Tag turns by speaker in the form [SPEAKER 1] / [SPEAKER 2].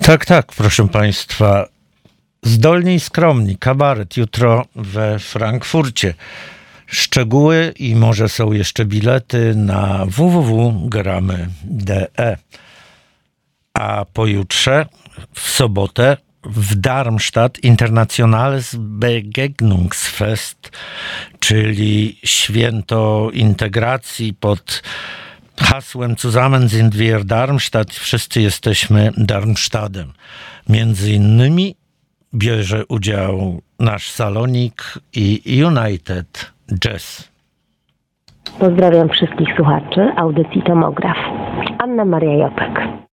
[SPEAKER 1] Tak, proszę Państwa. Zdolni i skromni. Kabaret jutro we Frankfurcie. Szczegóły i może są jeszcze bilety na www.gramy.de. A pojutrze, w sobotę, w Darmstadt Internationales Begegnungsfest, czyli święto integracji pod hasłem Zusammen sind wir Darmstadt. Wszyscy jesteśmy Darmstadtem. Między innymi bierze udział nasz Salonik i United Jazz.
[SPEAKER 2] Pozdrawiam wszystkich słuchaczy audycji Tomograf. Anna Maria Jopek.